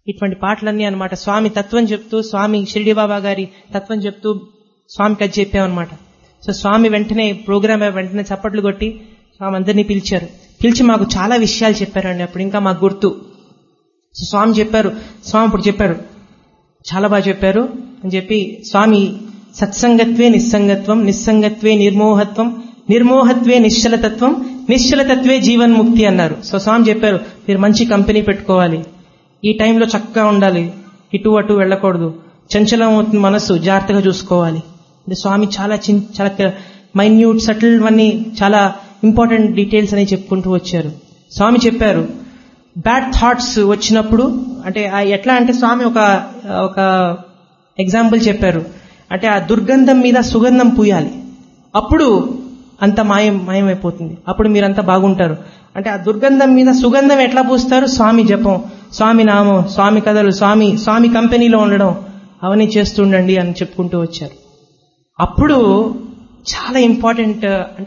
ఇటువంటి పాటలన్నీ అనమాట. స్వామి తత్వం చెప్తూ, స్వామి షిరిడి బాబా గారి తత్వం చెప్తూ స్వామికి అది చెప్పామన్నమాట. సో స్వామి వెంటనే ప్రోగ్రామ్ వెంటనే చప్పట్లు కొట్టి స్వామి అందరినీ పిలిచి మాకు చాలా విషయాలు చెప్పారండి. అప్పుడు ఇంకా మాకు గుర్తు. సో స్వామి ఇప్పుడు చెప్పారు, చాలా బాగా చెప్పారు అని చెప్పి, స్వామి సత్సంగత్వే నిస్సంగత్వం, నిస్సంగత్వే నిర్మోహత్వం, నిర్మోహత్వే నిశ్చలతత్వం, నిశ్చలతత్వే జీవన్ముక్తి అన్నారు. సో స్వామి చెప్పారు, మీరు మంచి కంపెనీ పెట్టుకోవాలి, ఈ టైంలో చక్కగా ఉండాలి, ఇటు అటు వెళ్ళకూడదు, చంచలం అవుతుంది మనస్సు, జాగ్రత్తగా చూసుకోవాలి. అంటే స్వామి చాలా మైన్యూట్ సటిల్ అన్నీ చాలా ఇంపార్టెంట్ డీటెయిల్స్ అని చెప్పుకుంటూ వచ్చారు. స్వామి చెప్పారు, బ్యాడ్ థాట్స్ వచ్చినప్పుడు అంటే ఎట్లా అంటే స్వామి ఒక ఎగ్జాంపుల్ చెప్పారు. అంటే ఆ దుర్గంధం మీద సుగంధం పూయాలి, అప్పుడు అంత మాయమైపోతుంది, అప్పుడు మీరంతా బాగుంటారు. అంటే ఆ దుర్గంధం మీద సుగంధం ఎట్లా పూస్తారు? స్వామి జపం, స్వామి నామం, స్వామి కథలు, స్వామి కంపెనీలో ఉండడం, అవన్నీ చేస్తుండండి అని చెప్పుకుంటూ వచ్చారు. అప్పుడు చాలా ఇంపార్టెంట్ అంటే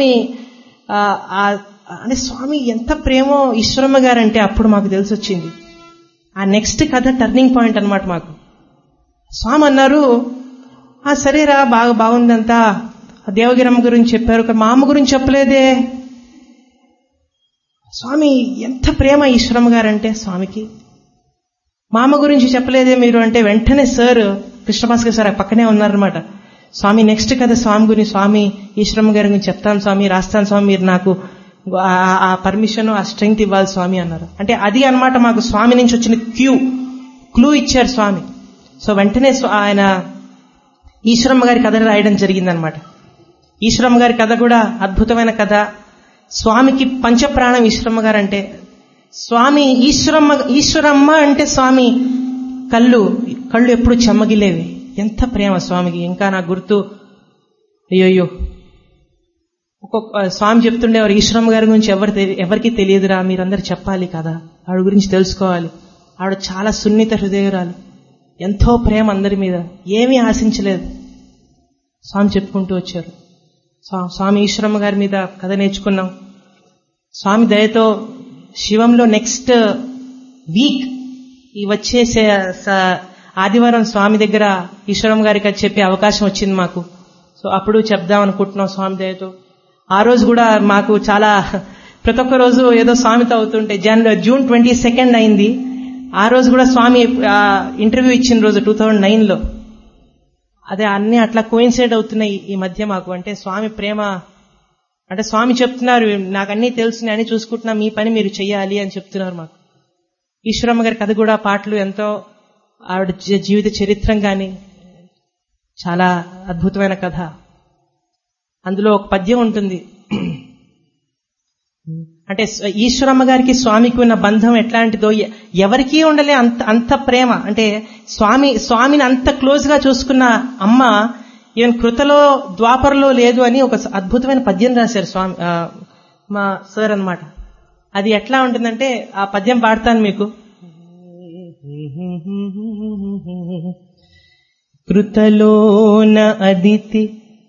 స్వామి ఎంత ప్రేమో ఈశ్వరమ్మ గారంటే అప్పుడు మాకు తెలిసి వచ్చింది. ఆ నెక్స్ట్ కథ టర్నింగ్ పాయింట్ అన్నమాట మాకు. స్వామి అన్నారు, సరేరా బాగుందంతా, దేవగిరమ్మ గురించి చెప్పారు, మా అమ్మ గురించి చెప్పలేదే. స్వామి ఎంత ప్రేమ ఈశ్వరమ్మ గారంటే స్వామికి, మా అమ్మ గురించి చెప్పలేదే మీరు అంటే వెంటనే సార్ కృష్ణభాస్కర్ సార్ పక్కనే ఉన్నారనమాట. స్వామి నెక్స్ట్ కథ స్వామి ఈశ్వరమ్మ గారి గురించి చెప్తాను స్వామి, రాస్తాను స్వామి, మీరు నాకు ఆ పర్మిషన్ ఆ స్ట్రెంగ్త్ ఇవ్వాలి స్వామి అన్నారు. అంటే అది అన్నమాట మాకు స్వామి నుంచి వచ్చిన క్లూ ఇచ్చారు స్వామి. సో వెంటనే ఆయన ఈశ్వరమ్మ గారి కథ రాయడం జరిగిందనమాట. ఈశ్వరమ్మ గారి కథ కూడా అద్భుతమైన కథ. స్వామికి పంచప్రాణం ఈశ్వరమ్మ గారు అంటే. స్వామి ఈశ్వరమ్మ అంటే స్వామి కళ్ళు ఎప్పుడు చెమ్మగిలేవి. ఎంత ప్రేమ స్వామికి. ఇంకా నాకు గుర్తు, అయ్యో స్వామి చెప్తుండేవారు, ఈశ్వరమ్మ గారి గురించి ఎవరికి తెలియదురా, మీరందరూ చెప్పాలి కదా, ఆవిడ గురించి తెలుసుకోవాలి, ఆవిడ చాలా సున్నిత హృదయురాలు, ఎంతో ప్రేమ అందరి మీద, ఏమీ ఆశించలేదు. స్వామి చెప్పుకుంటూ వచ్చారు. స్వామి ఈశ్వరమ్మ గారి మీద కథ నేర్చుకున్నాం. స్వామి దయతో శివంలో నెక్స్ట్ వీక్ ఈ వచ్చే ఆదివారం స్వామి దగ్గర ఈశ్వరమ్మ గారికి అది చెప్పే అవకాశం వచ్చింది మాకు. సో అప్పుడు చెప్దాం అనుకుంటున్నాం స్వామి దయతో. ఆ రోజు కూడా మాకు చాలా ప్రతి ఒక్క రోజు ఏదో స్వామితో అవుతుంటే జూన్ 22 అయింది. ఆ రోజు కూడా స్వామి ఇంటర్వ్యూ ఇచ్చిన రోజు 2009లో. అదే అన్ని అట్లా కోయిన్సైడ్ అవుతున్నాయి ఈ మధ్య మాకు. అంటే స్వామి ప్రేమ అంటే స్వామి చెప్తున్నారు, నాకు అన్నీ తెలుసు, అన్ని చూసుకుంటున్నా, మీ పని మీరు చెయ్యాలి అని చెప్తున్నారు మాకు. ఈశ్వరమ్మ గారి కథ కూడా పాటలు ఎంతో, ఆవిడ జీవిత చరిత్రం కానీ చాలా అద్భుతమైన కథ. అందులో ఒక పద్యం ఉంటుంది. అంటే ఈశ్వరమ్మ గారికి స్వామికి ఉన్న బంధం ఎట్లాంటిదో ఎవరికీ ఉండలే అంత ప్రేమ. అంటే స్వామిని అంత క్లోజ్ గా చూసుకున్న అమ్మ ఈవెన్ కృతలో ద్వాపరలో లేదు అని ఒక అద్భుతమైన పద్యం రాశారు స్వామి మా సార్ అన్నమాట. అది ఎట్లా ఉంటుందంటే ఆ పద్యం పాడతాను మీకు. కృతలోన అదితి